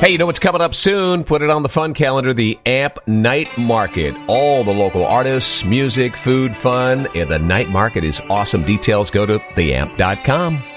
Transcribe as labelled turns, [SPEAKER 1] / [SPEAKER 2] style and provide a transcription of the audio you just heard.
[SPEAKER 1] Hey, you know what's coming up soon? Put it on the fun calendar, the AMP Night Market. All the local artists, music, food, fun, and the night market is awesome. Details, go to theamp.com.